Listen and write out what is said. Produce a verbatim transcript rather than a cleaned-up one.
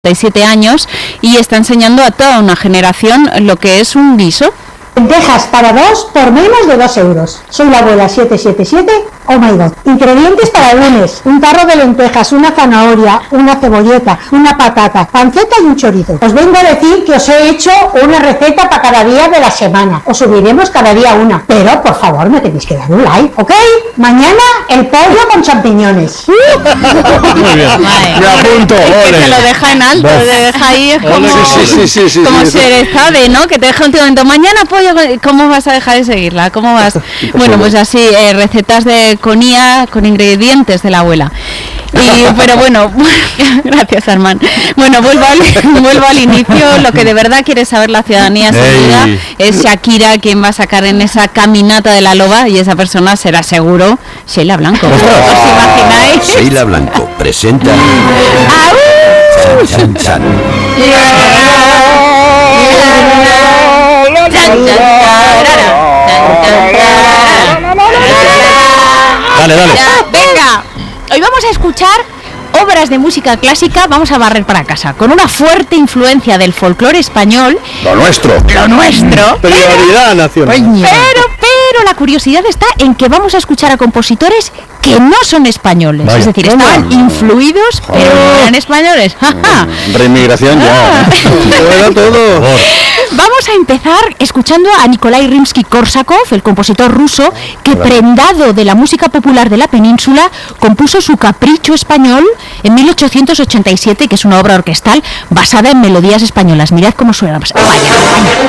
siete años y está enseñando a toda una generación lo que es un guiso. Lentejas para dos por menos de dos euros. Soy la abuela siete siete siete. Oh my god. Ingredientes para lunes: un tarro de lentejas, una zanahoria, una cebolleta, una patata, panceta y un chorizo. Os vengo a decir que os he hecho una receta para cada día de la semana. Os subiremos cada día una. Pero por favor me tenéis que dar un like, ¿ok? Mañana el pollo con champiñones. Muy bien. Me apunto. Es que se lo deja en alto, Vale. te deja ahí, es como, Sí, sí, sí, sí, como sí, se sí. sabe, ¿no? Que te deja un momento, mañana pollo, ¿cómo vas a dejar de seguirla? ¿Cómo vas? Bueno, pues así, eh, recetas de con I A, con ingredientes de la abuela. Y, pero bueno, gracias, Armand. Bueno, vuelvo al, vuelvo al inicio. Lo que de verdad quiere saber la ciudadanía sin duda es Shakira quien va a sacar en esa caminata de la loba, y esa persona será seguro Sheila Blanco. ¿Os imagináis? Sheila Blanco presenta ¡Au! Chan Chan Chan. Dale, dale. Venga, hoy vamos a escuchar obras de música clásica, vamos a barrer para casa, con una fuerte influencia del folclore español. Lo nuestro. Lo nuestro. Prioridad nacional. Pero, pero la curiosidad está en que vamos a escuchar a compositores que no son españoles. Vaya. Es decir, estaban influidos, pero no eran españoles. Reinmigración ya. Fuera todo. Vamos a empezar escuchando a Nikolai Rimsky-Korsakov, el compositor ruso, que prendado de la música popular de la península, compuso su Capricho español en mil ochocientos ochenta y siete, que es una obra orquestal basada en melodías españolas. Mirad cómo suena. Vaya, vaya.